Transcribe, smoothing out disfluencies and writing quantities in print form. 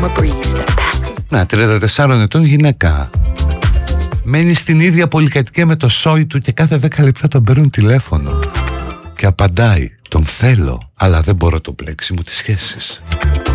Να, 34 ετών γυναίκα. Μένει στην ίδια πολυκατοικία με το σόι του και κάθε 10 λεπτά τον παίρνουν τηλέφωνο. Και απαντάει, τον θέλω, αλλά δεν μπορώ το πλέξιμο της σχέσης.